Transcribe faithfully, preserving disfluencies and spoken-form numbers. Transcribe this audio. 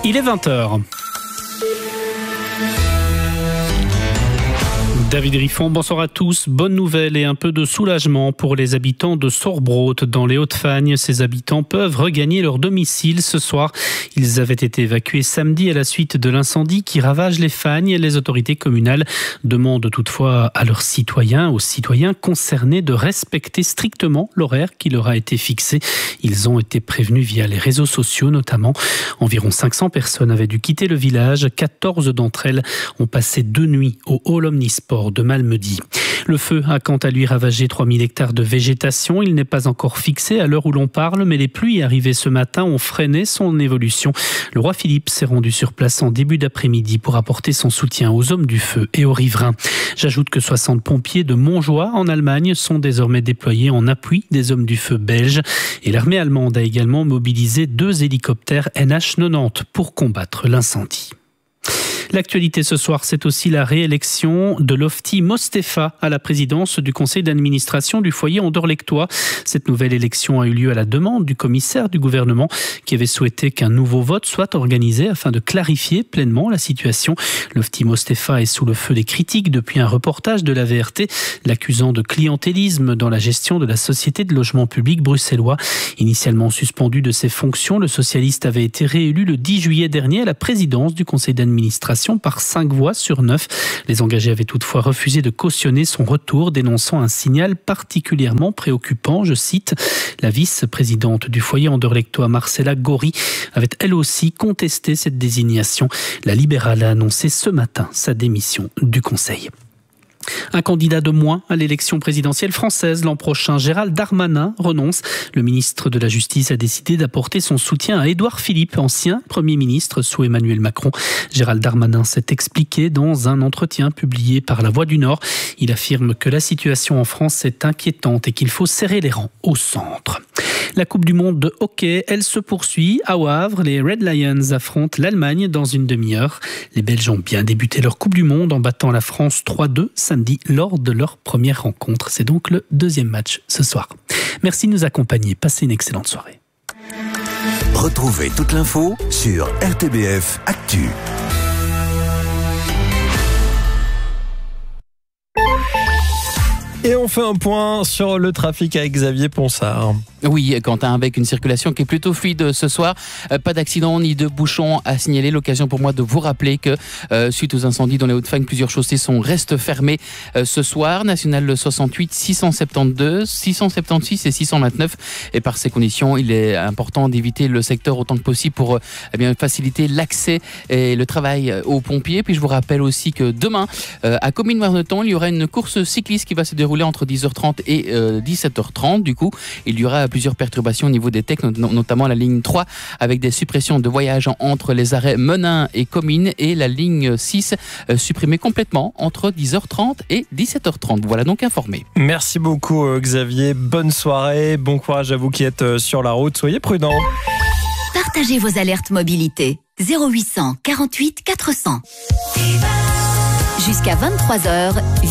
Il est vingt heures. David Riffon, bonsoir à tous. Bonne nouvelle et un peu de soulagement pour les habitants de Sorbrot dans les Hauts-de-Fagne. Ces habitants peuvent regagner leur domicile ce soir. Ils avaient été évacués samedi à la suite de l'incendie qui ravage les Fagnes. Les autorités communales demandent toutefois à leurs citoyens, aux citoyens concernés de respecter strictement l'horaire qui leur a été fixé. Ils ont été prévenus via les réseaux sociaux notamment. Environ cinq cents personnes avaient dû quitter le village. quatorze d'entre elles ont passé deux nuits au hall Omnisport de Malmedy. Le feu a quant à lui ravagé trois mille hectares de végétation. Il n'est pas encore fixé à l'heure où l'on parle, mais les pluies arrivées ce matin ont freiné son évolution. Le roi Philippe s'est rendu sur place en début d'après-midi pour apporter son soutien aux hommes du feu et aux riverains. J'ajoute que soixante pompiers de Montjoie en Allemagne sont désormais déployés en appui des hommes du feu belges. Et l'armée allemande a également mobilisé deux hélicoptères N H quatre-vingt-dix pour combattre l'incendie. L'actualité ce soir, c'est aussi la réélection de Lofty Mostefa à la présidence du conseil d'administration du foyer Anderlechtois. Cette nouvelle élection a eu lieu à la demande du commissaire du gouvernement qui avait souhaité qu'un nouveau vote soit organisé afin de clarifier pleinement la situation. Lofty Mostefa est sous le feu des critiques depuis un reportage de la V R T l'accusant de clientélisme dans la gestion de la société de logement public bruxellois. Initialement suspendu de ses fonctions, le socialiste avait été réélu le dix juillet dernier à la présidence du conseil d'administration par cinq voix sur neuf. Les engagés avaient toutefois refusé de cautionner son retour, dénonçant un signal particulièrement préoccupant. Je cite, la vice-présidente du foyer Anderlechtois, Marcella Gori, avait elle aussi contesté cette désignation. La libérale a annoncé ce matin sa démission du conseil. Un candidat de moins à l'élection présidentielle française l'an prochain, Gérald Darmanin, renonce. Le ministre de la Justice a décidé d'apporter son soutien à Édouard Philippe, ancien Premier ministre sous Emmanuel Macron. Gérald Darmanin s'est expliqué dans un entretien publié par La Voix du Nord. Il affirme que la situation en France est inquiétante et qu'il faut serrer les rangs au centre. La Coupe du Monde de hockey, elle se poursuit. À Wavre, les Red Lions affrontent l'Allemagne dans une demi-heure. Les Belges ont bien débuté leur Coupe du Monde en battant la France trois deux samedi lors de leur première rencontre. C'est donc le deuxième match ce soir. Merci de nous accompagner. Passez une excellente soirée. Retrouvez toute l'info sur R T B F Actu. Et on fait un point sur le trafic avec Xavier Ponsard. Oui, Quentin, avec une circulation qui est plutôt fluide ce soir. Euh, pas d'accident ni de bouchons à signaler. L'occasion pour moi de vous rappeler que euh, suite aux incendies dans les Hauts-de-Fagne, plusieurs chaussées sont restent fermées euh, ce soir. National soixante-huit, six cent soixante-douze, six cent soixante-seize et six cent vingt-neuf. Et par ces conditions, il est important d'éviter le secteur autant que possible pour euh, eh bien, faciliter l'accès et le travail aux pompiers. Puis je vous rappelle aussi que demain, euh, à Comines-Warneton, il y aura une course cycliste qui va se dérouler entre dix heures trente et euh, dix-sept heures trente. Du coup, il y aura plusieurs perturbations au niveau des techs, notamment la ligne trois avec des suppressions de voyages entre les arrêts Menin et Comines et la ligne six euh, supprimée complètement entre dix heures trente et dix-sept heures trente. Voilà donc informé. Merci beaucoup Xavier, bonne soirée, bon courage à vous qui êtes sur la route, soyez prudents. Partagez vos alertes mobilité zéro huit cent quarante-huit quatre cents. Jusqu'à vingt-trois heures.